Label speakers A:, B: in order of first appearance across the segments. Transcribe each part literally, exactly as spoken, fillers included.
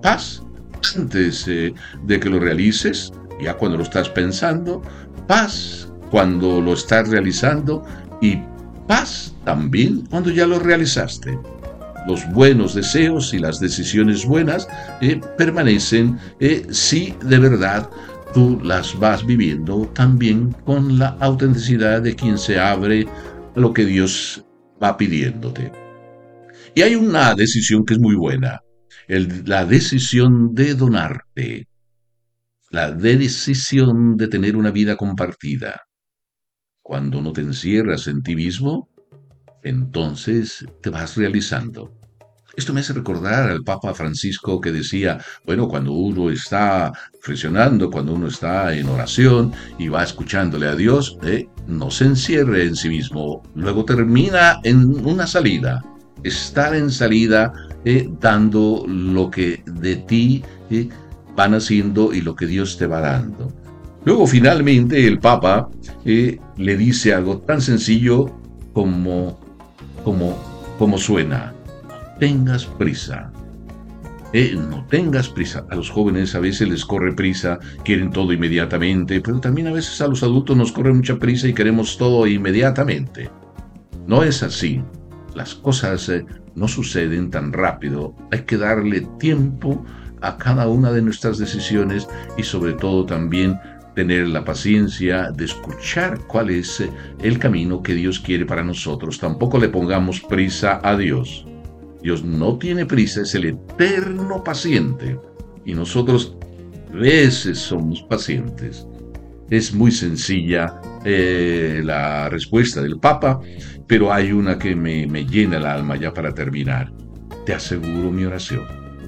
A: Paz antes eh, de que lo realices, ya cuando lo estás pensando, paz cuando lo estás realizando y paz también cuando ya lo realizaste. Los buenos deseos y las decisiones buenas eh, permanecen eh, si de verdad tú las vas viviendo también con la autenticidad de quien se abre a lo que Dios va pidiéndote. Y hay una decisión que es muy buena, el- la decisión de donarte, la decisión de tener una vida compartida. Cuando no te encierras en ti mismo, entonces te vas realizando. Esto me hace recordar al Papa Francisco que decía, bueno, cuando uno está reflexionando, cuando uno está en oración y va escuchándole a Dios, eh, no se encierre en sí mismo, luego termina en una salida. Estar en salida, eh, dando lo que de ti eh, van haciendo y lo que Dios te va dando. Luego, finalmente, el Papa eh, le dice algo tan sencillo como, como, como suena. Tengas prisa. Eh, no tengas prisa. A los jóvenes a veces les corre prisa, quieren todo inmediatamente, pero también a veces a los adultos nos corre mucha prisa y queremos todo inmediatamente. No es así. Las cosas eh, no suceden tan rápido. Hay que darle tiempo a cada una de nuestras decisiones y sobre todo también tener la paciencia de escuchar cuál es eh, el camino que Dios quiere para nosotros. Tampoco le pongamos prisa a Dios. Dios no tiene prisa, es el eterno paciente. Y nosotros a veces somos pacientes. Es muy sencilla eh, la respuesta del Papa, pero hay una que me, me llena el alma ya para terminar. Te aseguro mi oración.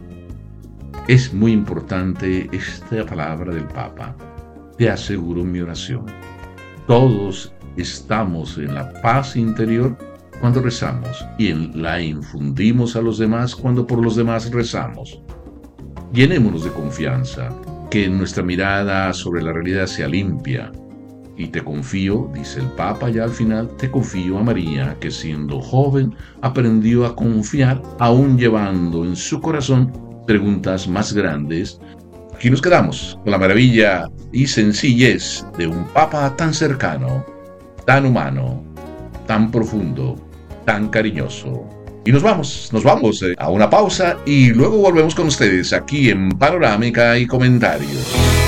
A: Es muy importante esta palabra del Papa. Te aseguro mi oración. Todos estamos en la paz interior cuando rezamos y en la infundimos a los demás cuando por los demás rezamos. Llenémonos de confianza, que nuestra mirada sobre la realidad sea limpia. Y te confío, dice el Papa ya al final, te confío a María, que siendo joven aprendió a confiar, aún llevando en su corazón preguntas más grandes. Aquí nos quedamos con la maravilla y sencillez de un Papa tan cercano, tan humano, tan profundo, tan cariñoso. Y nos vamos, nos vamos eh, a una pausa y luego volvemos con ustedes aquí en Panorámica y Comentarios.